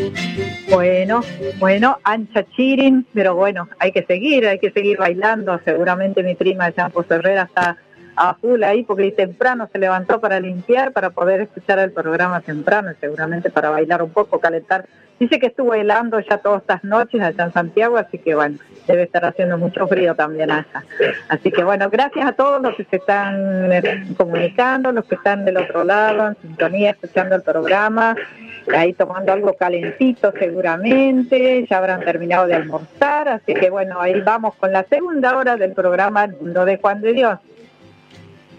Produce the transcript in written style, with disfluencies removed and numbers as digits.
Bueno, ancha chirin, pero bueno, hay que seguir bailando. Seguramente mi prima Jean-Paul Herrera está a full ahí porque temprano se levantó para limpiar, para poder escuchar el programa temprano y seguramente para bailar un poco, calentar. Dice que estuvo helando ya todas estas noches allá en Santiago, así que bueno, debe estar haciendo mucho frío también allá. Así que bueno, gracias a todos los que se están comunicando, los que están del otro lado, en sintonía, escuchando el programa, ahí tomando algo calentito seguramente, ya habrán terminado de almorzar, así que bueno, ahí vamos con la segunda hora del programa El Mundo de Juan de Dios.